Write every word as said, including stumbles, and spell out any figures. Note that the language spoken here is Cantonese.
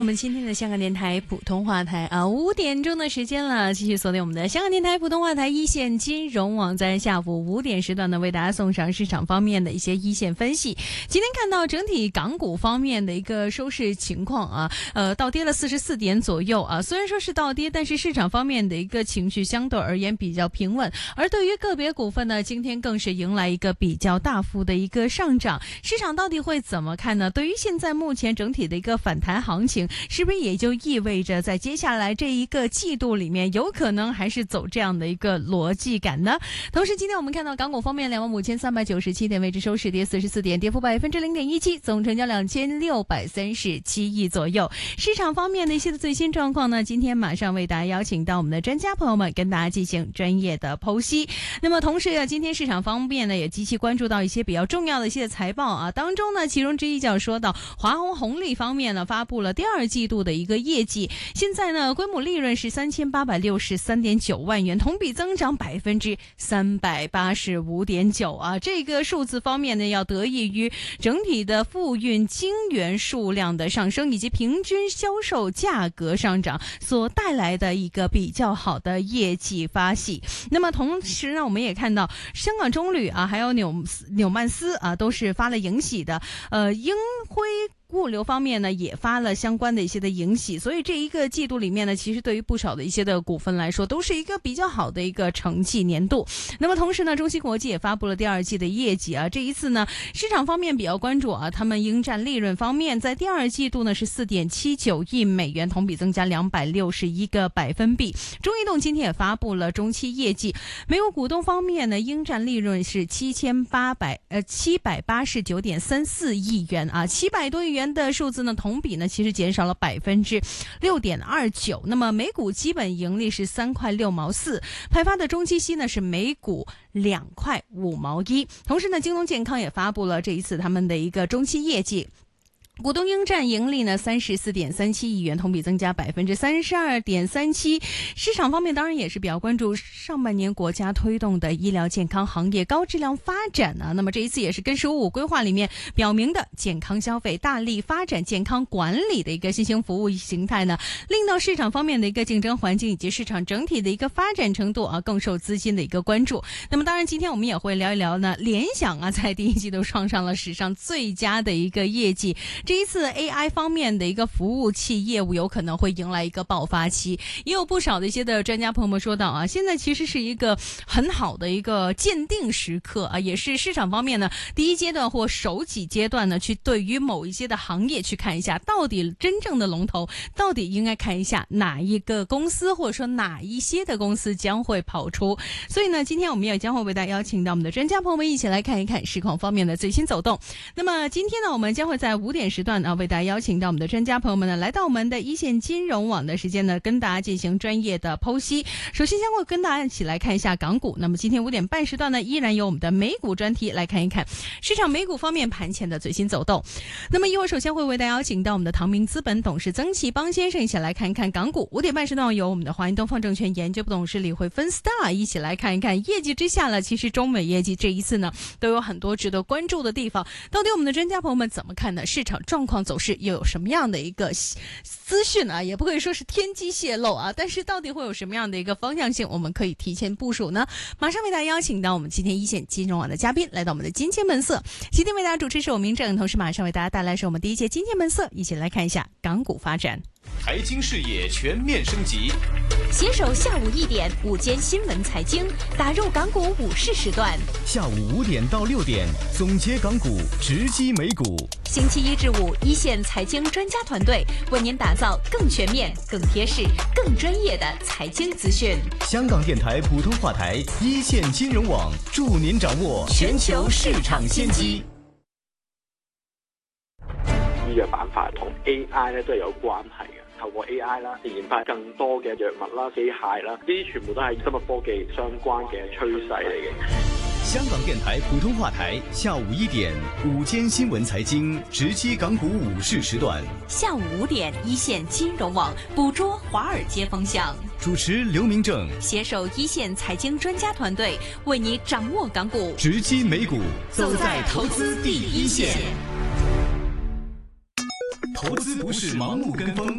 我们今天的香港电台普通话台啊，五点钟的时间了，继续锁定我们的香港电台普通话台一线金融网，在下午五点时段呢，为大家送上市场方面的一些一线分析。今天看到整体港股方面的一个收市情况啊，呃，倒跌了四十四点左右啊，虽然说是倒跌，但是市场方面的一个情绪相对而言比较平稳，而对于个别股份呢，今天更是迎来一个比较大幅的一个上涨。市场到底会怎么看呢？对于现在目前整体的一个反弹行情，是不是也就意味着在接下来这一个季度里面有可能还是走这样的一个逻辑感呢？同时今天我们看到港股方面两万五千三百九十七点位置收市跌四十四点，跌幅百分之零点一七，总成交两千六百三十七亿左右。市场方面的一些的最新状况呢，今天马上为大家邀请到我们的专家朋友们跟大家进行专业的剖析。那么同时呢，今天市场方面呢也极其关注到一些比较重要的一些财报啊，当中呢其中之一就要说到华虹红利方面呢发布了第二季度的一个业绩，现在呢规模利润是三千八百六十三点九万元，同比增长百分之三百八十五点九啊。这个数字方面呢，要得益于整体的付运晶圆数量的上升，以及平均销售价格上涨所带来的一个比较好的业绩发喜。那么同时呢，我们也看到香港中旅啊，还有纽纽曼斯啊，都是发了盈喜的。呃，英辉物流方面呢也发了相关的一些的盈喜，所以这一个季度里面呢，其实对于不少的一些的股份来说，都是一个比较好的一个成绩年度。那么同时呢，中芯国际也发布了第二季的业绩啊，这一次呢，市场方面比较关注啊，他们应占利润方面，在第二季度呢是四点七九亿美元，同比增加两百六十一个百分比。中移动今天也发布了中期业绩，每股股东方面呢，应占利润是七千八百呃七百八十九点三四亿元啊，七百多亿元的数字呢，同比呢其实减少了百分之六点二九。那么每股基本盈利是三块六毛四，派发的中期息呢是每股两块五毛一。同时呢，京东健康也发布了这一次他们的一个中期业绩。股东应占盈利呢三十四点三七亿元，同比增加百分之三十二点三七。市场方面当然也是比较关注上半年国家推动的医疗健康行业高质量发展啊。那么这一次也是跟十五五规划里面表明的健康消费大力发展健康管理的一个新型服务形态呢，令到市场方面的一个竞争环境以及市场整体的一个发展程度啊更受资金的一个关注。那么当然今天我们也会聊一聊呢，联想啊在第一季度创上了史上最佳的一个业绩。这一次 A I 方面的一个服务器业务有可能会迎来一个爆发期，也有不少的一些的专家朋友们说到啊，现在其实是一个很好的一个鉴定时刻啊，也是市场方面呢第一阶段或首几阶段呢，去对于某一些的行业去看一下，到底真正的龙头到底应该看一下哪一个公司，或者说哪一些的公司将会跑出。所以呢，今天我们也将会为大家邀请到我们的专家朋友们一起来看一看市况方面的最新走动。那么今天呢，我们将会在五点时段啊，为大家邀请到我们的专家朋友们呢，来到我们的一线金融网的时间呢，跟大家进行专业的剖析。首先将会跟大家一起来看一下港股。那么今天五点半时段呢，依然有我们的美股专题来看一看市场美股方面盘前的最新走动。那么一会儿首先会为大家邀请到我们的唐明资本董事曾启邦先生一起来看一看港股。五点半时段有我们的华银东方证券研究部董事李慧芬 Star 一起来看一看业绩之下了，其实中美业绩这一次呢都有很多值得关注的地方，到底我们的专家朋友们怎么看呢？市场状况走势又有什么样的一个资讯啊，也不可以说是天机泄露啊，但是到底会有什么样的一个方向性，我们可以提前部署呢？马上为大家邀请到我们今天一线金融网的嘉宾来到我们的金钱本色。今天为大家主持是我明正，同时马上为大家带来是我们第一届金钱本色，一起来看一下港股发展。 财经视野全面升级， 携手下午一点午间新闻财经，打入港股午市时段。 下午五点到六点，总结港股，直击美股。 星期一至五，一线财经专家团队为您打造更全面、更贴市、更专业的财经资讯。 香港电台普通话台一线金融网，助您掌握全球市场先机。 醫藥板塊同 A I 咧都係有關係嘅，透過 A I 啦，研發更多嘅藥物啦、機械啦，呢啲全部都係生物科技相關嘅趨勢嚟嘅。 香港電台普通話台下午一點午間新聞財經，直擊港股午市時段。 下午五點，一線金融網捕捉華爾街風向。 主持劉明正， 攜手一線財經專家團隊，為你掌握港股， 直擊美股， 走在投資第一線。 投资不是盲目跟风，